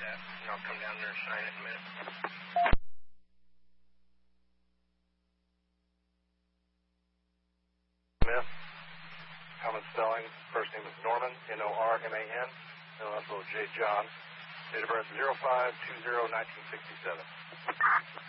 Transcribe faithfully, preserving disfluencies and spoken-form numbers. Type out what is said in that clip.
that, and I'll come down there and sign it in a minute. Smith, common spelling, first name is Norman, N O R M A N, and also J. John, date of birth zero five two zero nineteen sixty-seven.